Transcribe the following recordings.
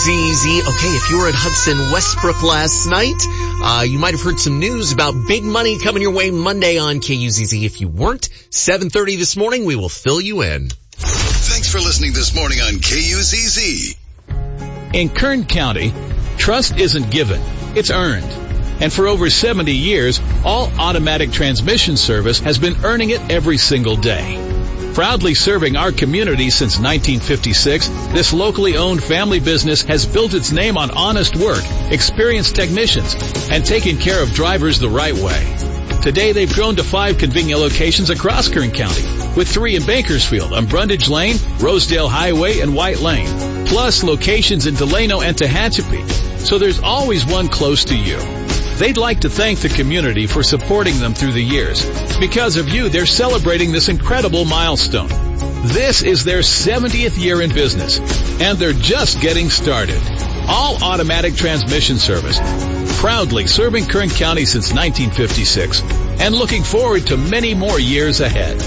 KUZZ. Okay, if you were at Hudson Westbrook last night, you might have heard some news about big money coming your way Monday on KUZZ. If you weren't, 7:30 this morning, we will fill you in. Thanks for listening this morning on KUZZ. In Kern County, trust isn't given, it's earned. And for over 70 years, All Automatic Transmission Service has been earning it every single day. Proudly serving our community since 1956, this locally owned family business has built its name on honest work, experienced technicians, and taken care of drivers the right way. Today, they've grown to 5 convenient locations across Kern County, with 3 in Bakersfield on Brundage Lane, Rosedale Highway, and White Lane, plus locations in Delano and Tehachapi. So there's always one close to you. They'd like to thank the community for supporting them through the years. Because of you, they're celebrating this incredible milestone. This is their 70th year in business, and they're just getting started. All Automatic Transmission Service, proudly serving Kern County since 1956, and looking forward to many more years ahead.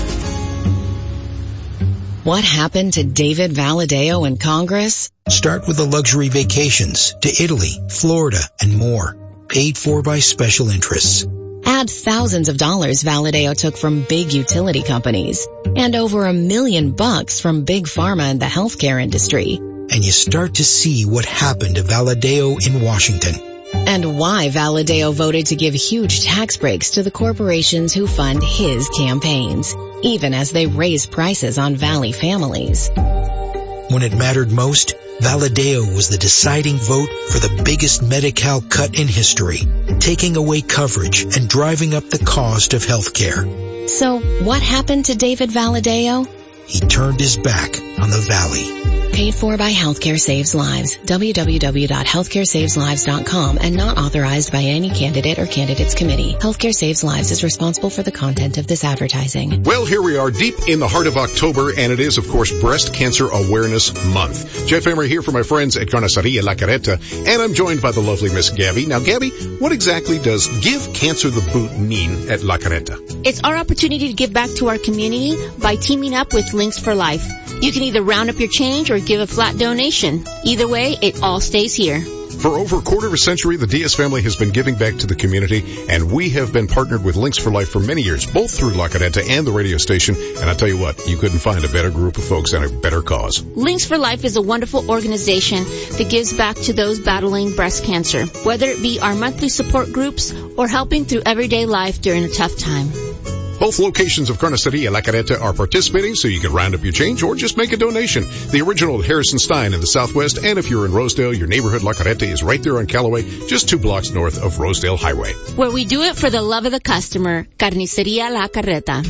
What happened to David Valadao in Congress? Start with the luxury vacations to Italy, Florida, and more. Paid for by special interests. Add thousands of dollars Valadao took from big utility companies and over $1 million from big pharma and the healthcare industry. And you start to see what happened to Valadao in Washington. And why Valadao voted to give huge tax breaks to the corporations who fund his campaigns, even as they raise prices on Valley families. When it mattered most, Valadao was the deciding vote for the biggest Medi-Cal cut in history, taking away coverage and driving up the cost of health care. So what happened to David Valadao? He turned his back on the Valley. Paid for by Healthcare Saves Lives. www.healthcaresaveslives.com and not authorized by any candidate or candidates committee. Healthcare Saves Lives is responsible for the content of this advertising. Well, here we are deep in the heart of October, and it is, of course, Breast Cancer Awareness Month. Jeff Emery here for my friends at Carniceria La Carreta, and I'm joined by the lovely Miss Gabby. Now, Gabby, what exactly does Give Cancer the Boot mean at La Carreta? It's our opportunity to give back to our community by teaming up with Links for Life. You can either round up your change or give a flat donation. Either way, it all stays here. For over a quarter of a century, the Diaz family has been giving back to the community, and we have been partnered with Links for Life for many years, both through La Carreta and the radio station. And I tell you what, you couldn't find a better group of folks and a better cause. Links for Life is a wonderful organization that gives back to those battling breast cancer, whether it be our monthly support groups or helping through everyday life during a tough time. Both locations of Carniceria La Carreta are participating, so you can round up your change or just make a donation. The original at Harrison Stein in the southwest, and if you're in Rosedale, your neighborhood La Carreta is right there on Callaway, just 2 blocks north of Rosedale Highway. Where we do it for the love of the customer. Carniceria La Carreta.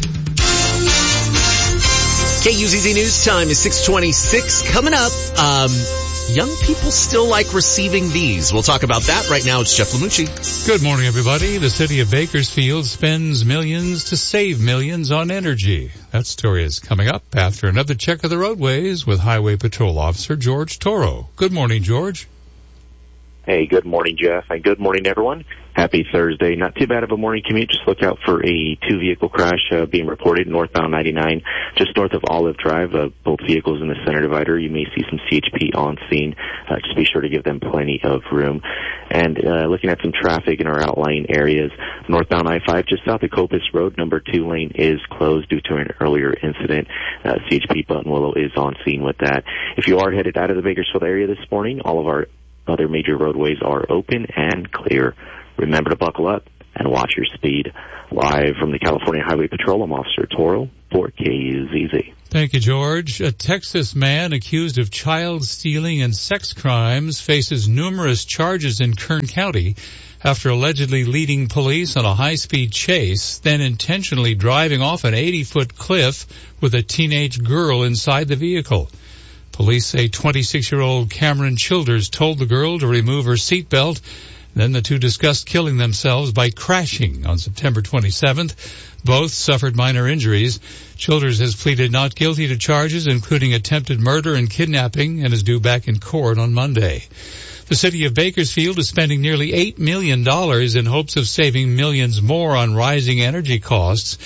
KUZZ News Time is 6:26. Coming up, young people still like receiving these. We'll talk about that right now. It's Jeff Lamucci. Good morning, everybody. The city of Bakersfield spends millions to save millions on energy. That story is coming up after another check of the roadways with Highway Patrol Officer George Toro. Good morning, George. Hey, good morning, Jeff, and good morning, everyone. Happy Thursday. Not too bad of a morning commute. Just look out for a 2-vehicle crash being reported northbound 99, just north of Olive Drive. Both vehicles in the center divider. You may see some CHP on scene. Just be sure to give them plenty of room. And looking at some traffic in our outlying areas, northbound I-5 just south of Copus Road, number 2 lane is closed due to an earlier incident. CHP Buttonwillow is on scene with that. If you are headed out of the Bakersfield area this morning, all of our other major roadways are open and clear. Remember to buckle up and watch your speed. Live from the California Highway Patrol, I'm Officer Toro for KUZZ. Thank you, George. A Texas man accused of child stealing and sex crimes faces numerous charges in Kern County after allegedly leading police on a high-speed chase, then intentionally driving off an 80-foot cliff with a teenage girl inside the vehicle. Police say 26-year-old Cameron Childers told the girl to remove her seatbelt. Then the two discussed killing themselves by crashing on September 27th. Both suffered minor injuries. Childers has pleaded not guilty to charges, including attempted murder and kidnapping, and is due back in court on Monday. The city of Bakersfield is spending nearly $8 million in hopes of saving millions more on rising energy costs.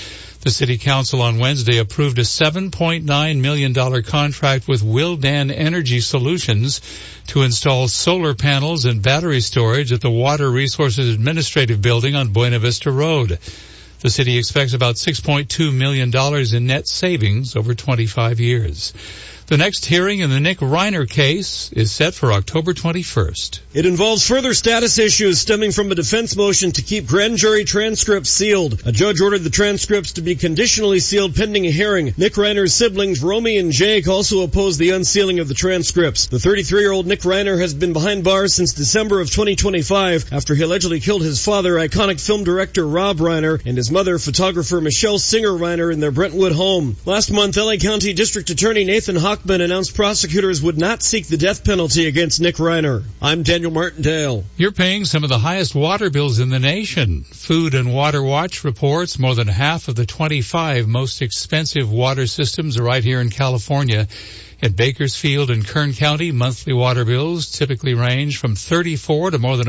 The City Council on Wednesday approved a $7.9 million contract with Willdan Energy Solutions to install solar panels and battery storage at the Water Resources Administrative Building on Buena Vista Road. The city expects about $6.2 million in net savings over 25 years. The next hearing in the Nick Reiner case is set for October 21st. It involves further status issues stemming from a defense motion to keep grand jury transcripts sealed. A judge ordered the transcripts to be conditionally sealed pending a hearing. Nick Reiner's siblings, Romy and Jake, also opposed the unsealing of the transcripts. The 33-year-old Nick Reiner has been behind bars since December of 2025 after he allegedly killed his father, iconic film director Rob Reiner, and his mother, photographer Michelle Singer Reiner, in their Brentwood home. Last month, LA County District Attorney Nathan Hochman announced prosecutors would not seek the death penalty against Nick Reiner. I'm Daniel Martindale. You're paying some of the highest water bills in the nation. Food and Water Watch reports more than half of the 25 most expensive water systems are right here in California. At Bakersfield and Kern County, monthly water bills typically range from $34 to more than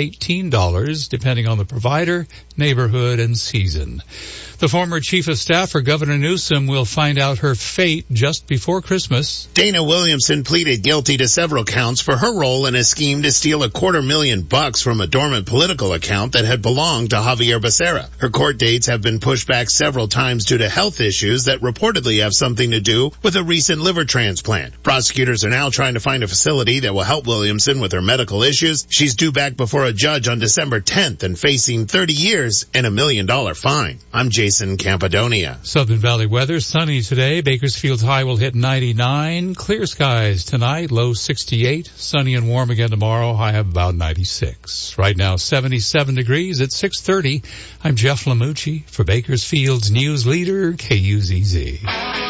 $118, depending on the provider, neighborhood, and season. The former chief of staff for Governor Newsom will find out her fate just before Christmas. Dana Williamson pleaded guilty to several counts for her role in a scheme to steal $250,000 from a dormant political account that had belonged to Javier Becerra. Her court dates have been pushed back several times due to health issues that reportedly have something to do with a recent liver transplant. Prosecutors are now trying to find a facility that will help Williamson with her medical issues. She's due back before a judge on December 10th and facing 30 years and $1 million fine. I'm Jason Campadonia. Southern Valley weather, sunny today. Bakersfield's high will hit 99. Clear skies tonight, low 68. Sunny and warm again tomorrow, high of about 96. Right now, 77 degrees at 6:30. I'm Jeff Lamucci for Bakersfield's news leader, KUZZ.